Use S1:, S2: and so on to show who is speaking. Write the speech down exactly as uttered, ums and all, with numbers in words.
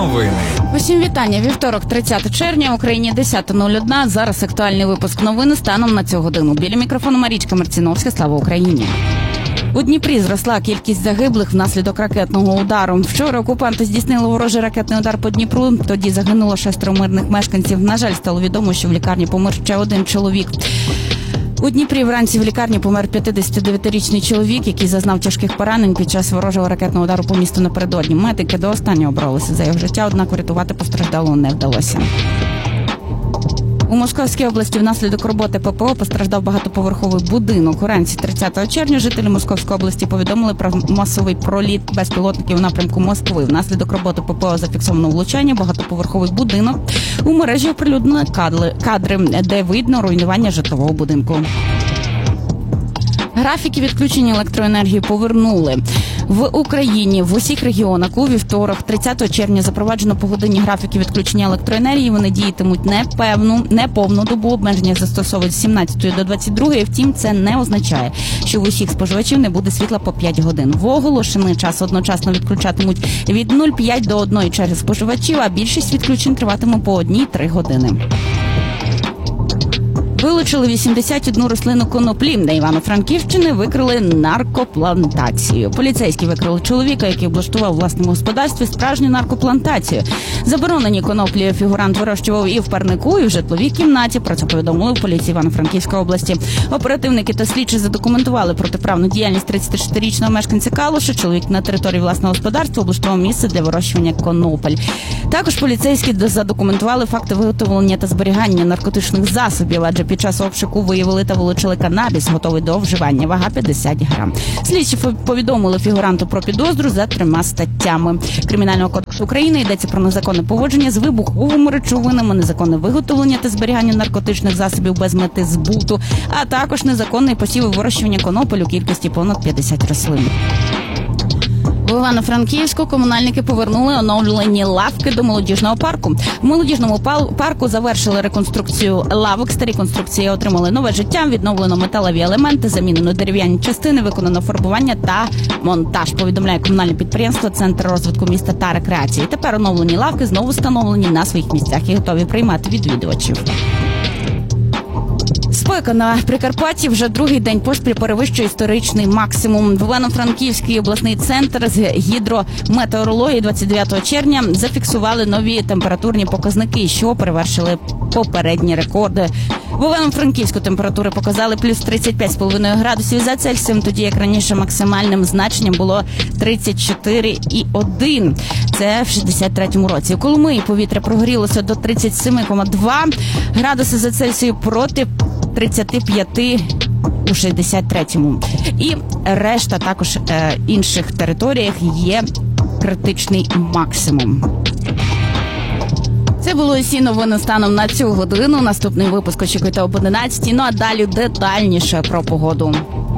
S1: Новини.
S2: Усім вітання. Вівторок, тридцяте червня, в Україні десята нуль один. Зараз актуальний випуск новин станом на цю годину. Біля мікрофону Марічка Марціновська. Слава Україні. У Дніпрі зросла кількість загиблих внаслідок ракетного удару. Вчора окупанти здійснили ворожий ракетний удар по Дніпру. Тоді загинуло шестеро мирних мешканців. На жаль, стало відомо, що в лікарні помер ще один чоловік. У Дніпрі вранці в лікарні помер п'ятдесятидевятирічний чоловік, який зазнав тяжких поранень під час ворожого ракетного удару по місту напередодні. Медики до останнього боролися за його життя, однак врятувати постраждалого не вдалося. У Московській області внаслідок роботи ППО постраждав багатоповерховий будинок. Уранці тридцятого червня жителі Московської області повідомили про масовий проліт безпілотників у напрямку Москви. Внаслідок роботи ППО зафіксовано влучання, багатоповерховий будинок. У мережі оприлюднені кадри, де видно руйнування житлового будинку. Графіки відключення електроенергії повернули. В Україні в усіх регіонах у вівторок, тридцятого червня, запроваджено погодинні графіки відключення електроенергії. Вони діятимуть непевну, неповну добу. Обмеження застосовують з сімнадцятої до двадцять другої. Втім, це не означає, що в усіх споживачів не буде світла по п'ять годин. В оголошений час одночасно відключатимуть від нуль цілих п'ять до одної черги споживачів, а більшість відключень триватиме по одній-три години. Вилучили вісімдесят одну рослину коноплі. На Івано-Франківщині викрили наркоплантацію. Поліцейські викрили чоловіка, який облаштував у власному господарстві справжню наркоплантацію. Заборонені коноплі фігурант вирощував і в парнику, і в житловій кімнаті. Про це повідомили в поліції Івано-Франківської області. Оперативники та слідчі задокументували протиправну діяльність тридцятишестирічного мешканця Калуша. Чоловік на території власного господарства облаштував місце для вирощування конопель. Також поліцейські задокументували факти виготовлення та зберігання наркотичних засобів, адже під час обшуку виявили та вилучили канабіс, готовий до вживання, вага п'ятдесят грам. Слідчі повідомили фігуранту про підозру за трьома статтями Кримінального кодексу України. Йдеться про незаконне поводження з вибуховими речовинами, незаконне виготовлення та зберігання наркотичних засобів без мети збуту, а також незаконний посів і вирощування конопель у кількості понад п'ятдесят рослин. В Івано-Франківську комунальники повернули оновлені лавки до молодіжного парку. В молодіжному парку завершили реконструкцію лавок. Старі конструкції отримали нове життя, відновлено металеві елементи, замінено дерев'яні частини, виконано фарбування та монтаж, повідомляє комунальне підприємство «Центр розвитку міста та рекреації». Тепер оновлені лавки знову встановлені на своїх місцях і готові приймати відвідувачів. Спека на Прикарпатті вже другий день поспіль перевищує історичний максимум. В Івано-Франківський обласний центр з гідрометеорології двадцять дев'ятого червня зафіксували нові температурні показники, що перевершили попередні рекорди. В Івано-Франківську температури показали плюс тридцять п'ять цілих п'ять десятих градусів за Цельсієм, тоді як раніше максимальним значенням було тридцять чотири цілих один. Це в шістдесят третьому році. У Коломиї повітря прогрілося до тридцять сім цілих два градуси за Цельсієм проти тридцять п'ять у шістдесят третьому. І решта також е, інших територіях є критичний максимум. Це були усі новини станом на цю годину. Наступний випуск очікуйте об одинадцятій. Ну а далі детальніше про погоду.